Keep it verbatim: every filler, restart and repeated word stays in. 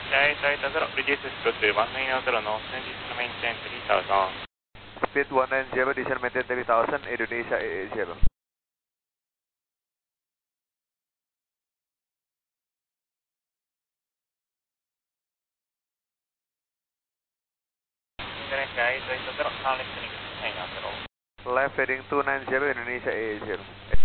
Okay, Toyota Zero, reduces to two one nine zero, no, descent maintain three thousand. Speed one nine zero, descent maintain three thousand, Indonesia A A zero. Okay, Toyota Zero, now listening to nine zero. Left heading two nine zero, Indonesia A A zero.